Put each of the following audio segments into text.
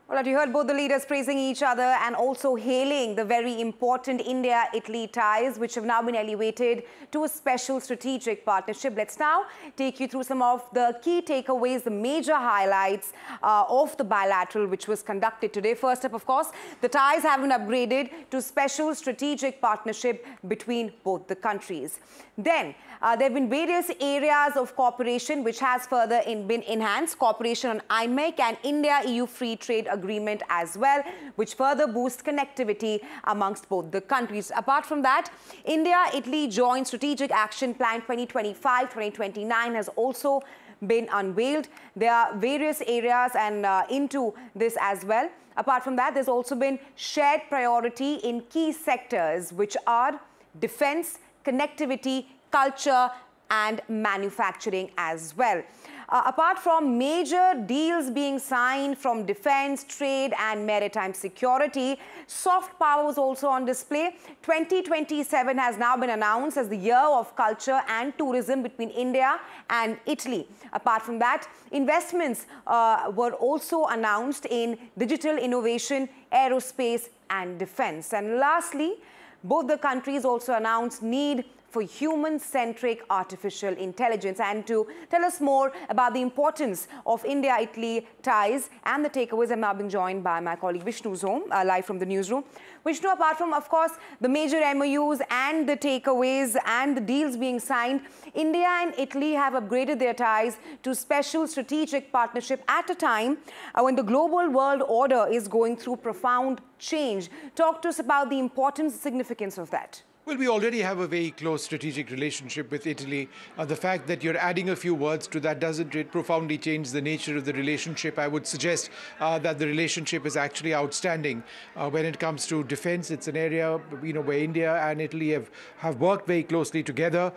All right, you heard both the leaders praising each other and also hailing the very important India-Italy ties, which have now been elevated to a special strategic partnership. Let's now take you through some of the key takeaways, the major highlights of the bilateral, which was conducted today. First up, of course, the ties have been upgraded to special strategic partnership between both the countries. Then, there have been various areas of cooperation which has further been enhanced. Cooperation on IMEC and India-EU Free Trade Agreement as well, which further boosts connectivity amongst both the countries. Apart from that, India-Italy Joint Strategic Action Plan 2025-2029 has also been unveiled. There are various areas and into this as well. Apart from that, there's also been shared priority in key sectors, which are defense, connectivity, culture and manufacturing as well. Apart from major deals being signed from defense, trade and maritime security, soft power was also on display. 2027 has now been announced as the year of culture and tourism between India and Italy. Apart from that, investments were also announced in digital innovation, aerospace and defense. And lastly, both the countries also announced need for human-centric artificial intelligence. And to tell us more about the importance of India-Italy ties and the takeaways, I'm now being joined by my colleague Vishnu Zom, live from the newsroom. Vishnu, apart from, of course, the major MOUs and the takeaways and the deals being signed, India and Italy have upgraded their ties to special strategic partnership at a time when the global world order is going through profound change. Talk to us about the importance and significance of that. Well, we already have a very close strategic relationship with Italy. The fact that you're adding a few words to that doesn't profoundly change the nature of the relationship. I would suggest that the relationship is actually outstanding. When it comes to defense, it's an area where India and Italy have worked very closely together.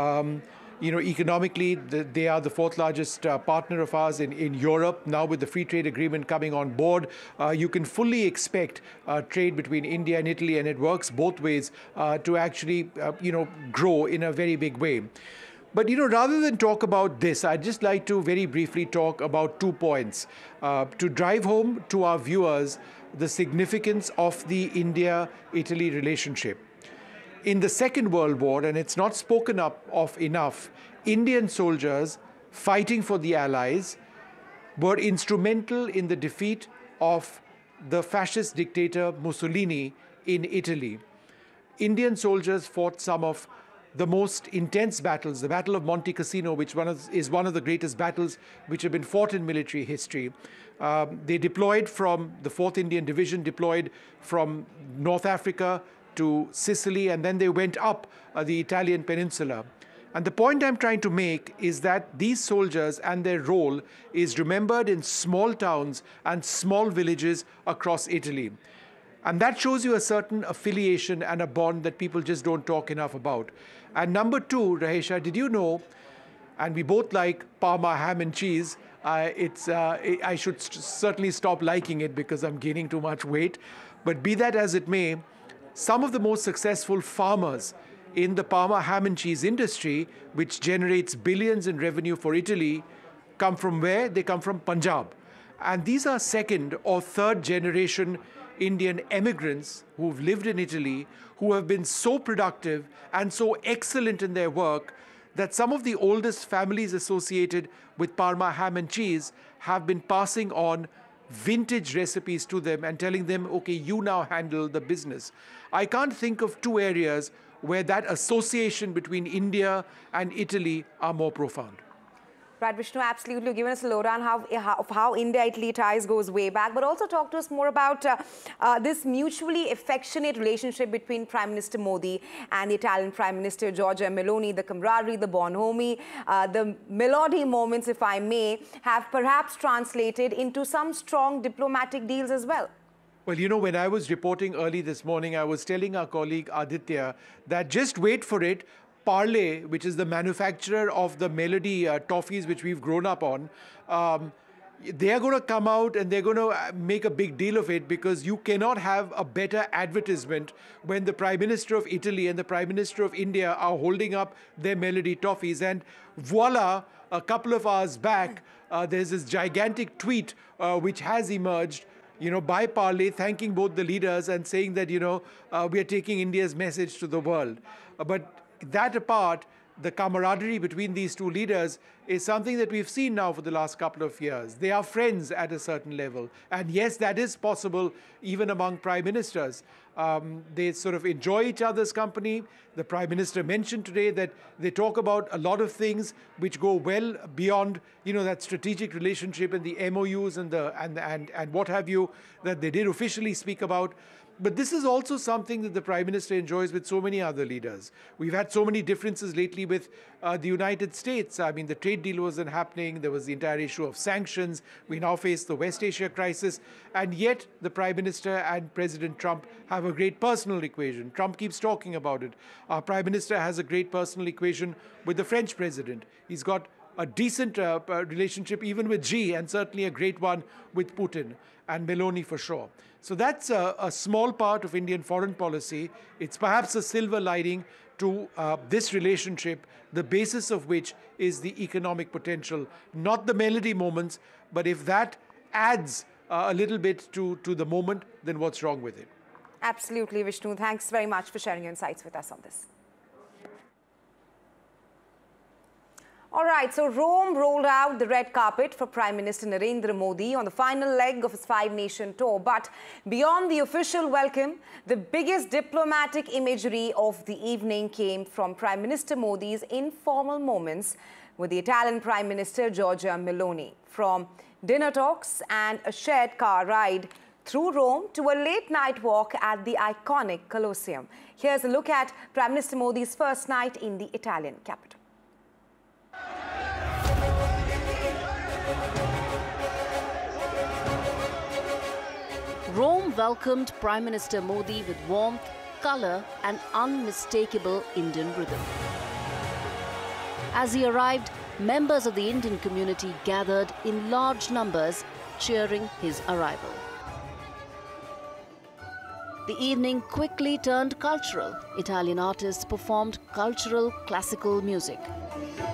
Economically, they are the fourth largest partner of ours in Europe. Now with the free trade agreement coming on board, you can fully expect trade between India and Italy, and it works both ways to actually, grow in a very big way. But, rather than talk about this, I'd just like to very briefly talk about 2 points to drive home to our viewers the significance of the India-Italy relationship. In the Second World War, and it's not spoken of enough, Indian soldiers fighting for the Allies were instrumental in the defeat of the fascist dictator Mussolini in Italy. Indian soldiers fought some of the most intense battles, the Battle of Monte Cassino, which is one of the greatest battles which have been fought in military history. They deployed from the 4th Indian Division, deployed from North Africa to Sicily, and then they went up the Italian peninsula. And the point I'm trying to make is that these soldiers and their role is remembered in small towns and small villages across Italy. And that shows you a certain affiliation and a bond that people just don't talk enough about. And number two, Rahesha, did you know, and we both like Parma ham and cheese, I should certainly stop liking it because I'm gaining too much weight. But be that as it may, some of the most successful farmers in the Parma ham and cheese industry, which generates billions in revenue for Italy, come from where? They come from Punjab. And these are second or third generation Indian emigrants who've lived in Italy, who have been so productive and so excellent in their work that some of the oldest families associated with Parma ham and cheese have been passing on vintage recipes to them and telling them, okay, you now handle the business. I can't think of two areas where that association between India and Italy are more profound. Right, Vishnu, absolutely. Given us a lowdown of how India-Italy ties goes way back, but also talk to us more about this mutually affectionate relationship between Prime Minister Modi and the Italian Prime Minister Giorgia Meloni, the camaraderie, the bonhomie, the melody moments, if I may, have perhaps translated into some strong diplomatic deals as well. Well, when I was reporting early this morning, I was telling our colleague Aditya that just wait for it. Parle, which is the manufacturer of the Melody toffees, which we've grown up on, they are going to come out and they're going to make a big deal of it, because you cannot have a better advertisement when the Prime Minister of Italy and the Prime Minister of India are holding up their Melody toffees. And voila, a couple of hours back, there's this gigantic tweet which has emerged by parley, thanking both the leaders and saying that, we are taking India's message to the world. But that apart, the camaraderie between these two leaders is something that we've seen now for the last couple of years. They are friends at a certain level. And yes, that is possible even among prime ministers. They sort of enjoy each other's company. The Prime Minister mentioned today that they talk about a lot of things which go well beyond, that strategic relationship and the MOUs and what have you that they did officially speak about. But this is also something that the Prime Minister enjoys with so many other leaders. We've had so many differences lately with the United States. I mean, the trade deal wasn't happening. There was the entire issue of sanctions. We now face the West Asia crisis. And yet, the Prime Minister and President Trump have a great personal equation. Trump keeps talking about it. Our Prime Minister has a great personal equation with the French President. He's got a decent relationship even with Xi, and certainly a great one with Putin and Meloni for sure. So that's a small part of Indian foreign policy. It's perhaps a silver lining to this relationship, the basis of which is the economic potential, not the melody moments, but if that adds a little bit to the moment, then what's wrong with it? Absolutely, Vishnu. Thanks very much for sharing your insights with us on this. All right, so Rome rolled out the red carpet for Prime Minister Narendra Modi on the final leg of his five-nation tour. But beyond the official welcome, the biggest diplomatic imagery of the evening came from Prime Minister Modi's informal moments with the Italian Prime Minister Giorgia Meloni. From dinner talks and a shared car ride through Rome to a late-night walk at the iconic Colosseum. Here's a look at Prime Minister Modi's first night in the Italian capital. Rome welcomed Prime Minister Modi with warmth, colour and unmistakable Indian rhythm. As he arrived, members of the Indian community gathered in large numbers, cheering his arrival. The evening quickly turned cultural. Italian artists performed cultural classical music.